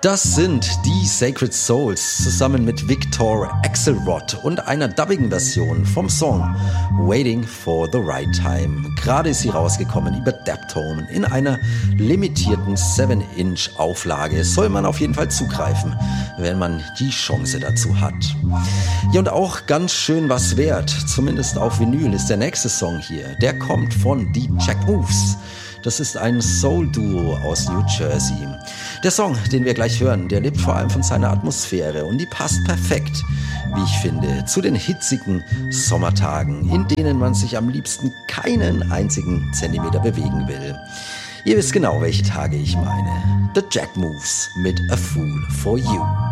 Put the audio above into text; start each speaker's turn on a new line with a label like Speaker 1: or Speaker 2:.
Speaker 1: Das sind die Sacred Souls zusammen mit Victor Axelrod und einer Dubbing-Version vom Song Waiting for the Right Time. Gerade ist sie rausgekommen über Daptone in einer limitierten 7-Inch-Auflage. Soll man auf jeden Fall zugreifen, wenn man die Chance dazu hat. Ja, und auch ganz schön was wert, zumindest auf Vinyl, ist der nächste Song hier. Der kommt von The Jack Moves. Das ist ein Soul-Duo aus New Jersey. Der Song, den wir gleich hören, der lebt vor allem von seiner Atmosphäre und die passt perfekt, wie ich finde, zu den hitzigen Sommertagen, in denen man sich am liebsten keinen einzigen Zentimeter bewegen will. Ihr wisst genau, welche Tage ich meine. The Jack Moves mit A Fool for You.